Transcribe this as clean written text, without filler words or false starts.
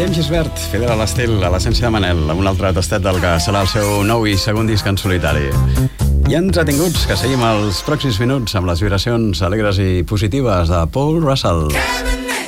James Gisbert, fidel a l'estil, a l'essència de Manel, amb un altre tastet del que serà el seu nou i segon disc en solitari. I entretinguts, que seguim els pròxims minuts amb les vibracions alegres i positives de Paul Russell.